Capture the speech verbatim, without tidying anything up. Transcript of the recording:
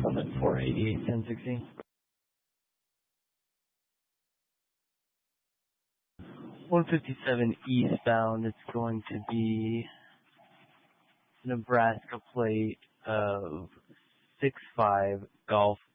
Summit four eighty, ten sixty. one fifty-seven eastbound, it's going to be Nebraska plate of six five Golf